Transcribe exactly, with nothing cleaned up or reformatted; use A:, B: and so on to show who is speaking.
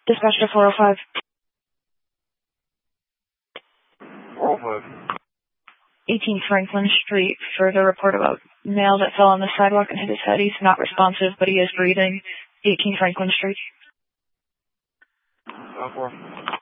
A: Dispatch to four oh five.
B: four oh five.
A: eighteen Franklin Street. Further report about male that fell on the sidewalk and hit his head. He's not responsive, but he is breathing. eighteen Franklin Street.
B: Uh, four.